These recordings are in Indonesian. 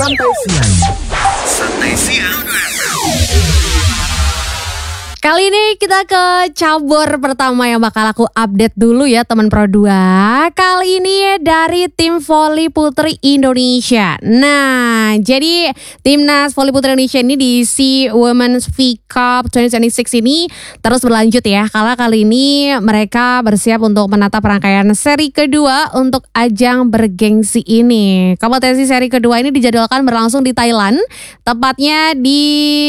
Santai Siang. Santai Siang. Kali ini kita ke cabur pertama yang bakal aku update dulu ya teman Pro 2. Kali ini dari tim voli putri Indonesia. Nah, jadi timnas voli putri Indonesia ini di SEA Women's V Cup 2026 ini terus berlanjut ya. Karena kali ini mereka bersiap untuk menatap rangkaian seri kedua untuk ajang bergengsi ini. Kompetisi seri kedua ini dijadwalkan berlangsung di Thailand, tepatnya di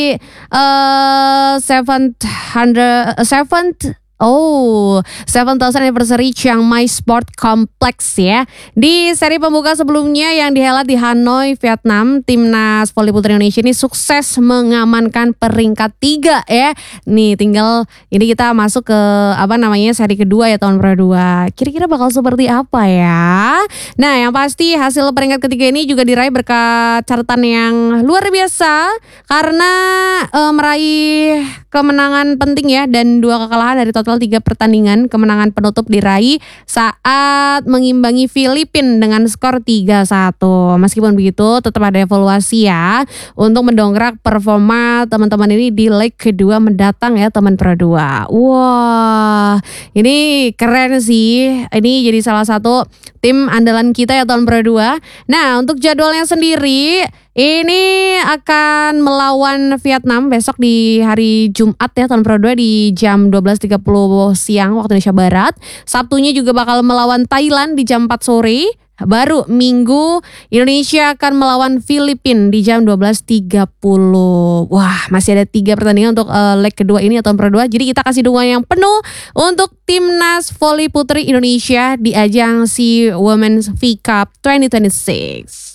7th anniversary Chiang Mai Sport Complex ya. Di seri pembuka sebelumnya yang dihelat di Hanoi, Vietnam, timnas voli putri Indonesia ini sukses mengamankan peringkat 3 ya. Nih tinggal ini kita masuk ke seri kedua ya tahun Pro 2. Kira-kira bakal seperti apa ya? Nah, yang pasti hasil peringkat ketiga ini juga diraih berkat catatan yang luar biasa karena meraih kemenangan penting ya dan 2 kekalahan dari total 3 pertandingan. Kemenangan penutup diraih saat mengimbangi Filipina dengan skor 3-1. Meskipun begitu tetap ada evaluasi ya untuk mendongkrak performa teman-teman ini di leg kedua mendatang ya teman Pro 2. Wah, ini keren sih. Ini jadi salah satu tim andalan kita ya tahun Pro 2. Nah, untuk jadwalnya sendiri ini akan melawan Vietnam besok di hari Jumat ya tahun Pro 2 di jam 12.30 siang waktu Indonesia Barat. Sabtunya juga bakal melawan Thailand di jam 4 sore. Baru Minggu Indonesia akan melawan Filipina di jam 12.30. Wah, masih ada 3 pertandingan untuk leg kedua ini atau Pro 2. Jadi kita kasih dukungan yang penuh untuk timnas voli putri Indonesia di ajang SEA Women's V Cup 2026.